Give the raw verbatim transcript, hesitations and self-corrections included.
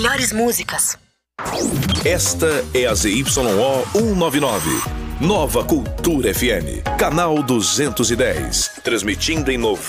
melhores músicas. Esta é a Z Y O cento e noventa e nove. Nova Cultura F M. Canal duzentos e dez. Transmitindo em noventa